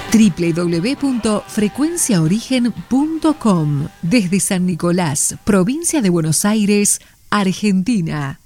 www.frecuenciaorigen.com. Desde San Nicolás, provincia de Buenos Aires, Argentina.